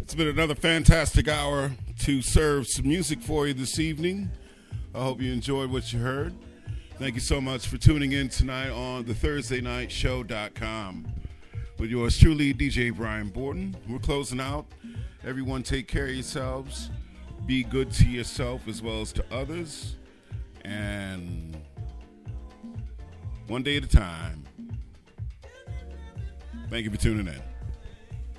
It's been another fantastic hour to serve some music for you this evening. I hope you enjoyed what you heard. Thank you so much for tuning in tonight on the ThursdayNightShow.com with yours truly, DJ Brian Borton. We're closing out. Everyone take care of yourselves. Be good to yourself as well as to others. And one day at a time. Thank you for tuning in.